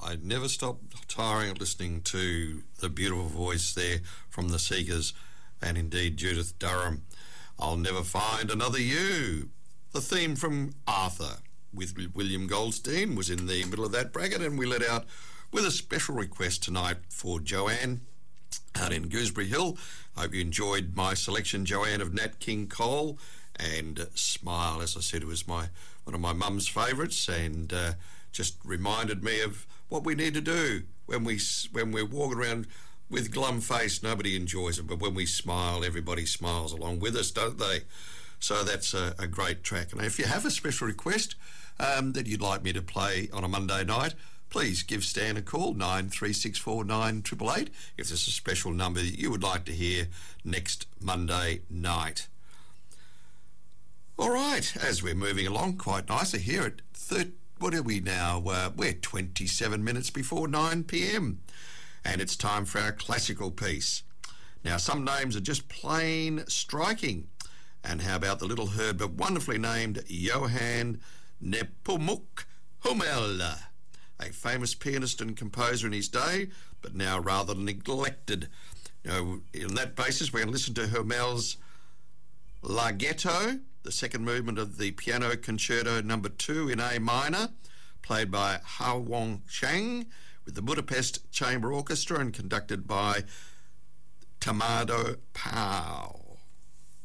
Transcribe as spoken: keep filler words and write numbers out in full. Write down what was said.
I never stop tiring of listening to the beautiful voice there from the Seekers, and indeed Judith Durham. I'll Never Find Another You. The theme from Arthur with William Goldstein was in the middle of that bracket, and we let out with a special request tonight for Joanne out in Gooseberry Hill. I hope you enjoyed my selection, Joanne, of Nat King Cole and Smile. As I said, it was my one of my mum's favourites, and uh, just reminded me of what we need to do when we when we're walking around with glum face. Nobody enjoys it, but when we smile, everybody smiles along with us, don't they? So that's a, a great track. And if you have a special request um, that you'd like me to play on a Monday night, please give Stan a call, nine three six four nine eight eight eight, if there's a special number that you would like to hear next Monday night. All right, as we're moving along quite nicely here at thirty, what are we now? Uh, we're twenty-seven minutes before nine p.m. and it's time for our classical piece. Now, some names are just plain striking. And how about the little heard but wonderfully named Johann Nepomuk Hummel, a famous pianist and composer in his day, but now rather neglected. You know, on that basis, we're going to listen to Hummel's Larghetto, the second movement of the Piano Concerto number two in A minor, played by Ha-Wang Chang with the Budapest Chamber Orchestra and conducted by Tamado Pau.